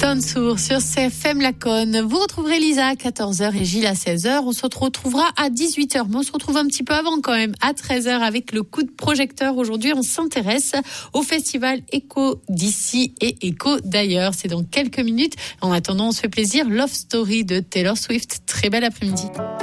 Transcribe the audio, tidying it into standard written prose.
Tansour sur CFM Laconne. Vous retrouverez Lisa à 14h et Gilles à 16h. On se retrouvera à 18h, mais on se retrouve un petit peu avant quand même, à 13h avec le coup de projecteur. Aujourd'hui, on s'intéresse au festival Écho d'ici et Écho d'ailleurs. C'est dans quelques minutes. En attendant, on se fait plaisir. Love Story de Taylor Swift. Très bel après-midi.